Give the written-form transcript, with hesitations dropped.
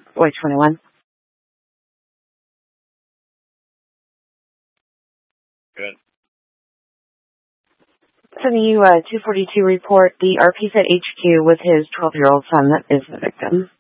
Wait, 21. Good. Sending you a 242 report. The RP at HQ with his 12-year-old son that is the victim.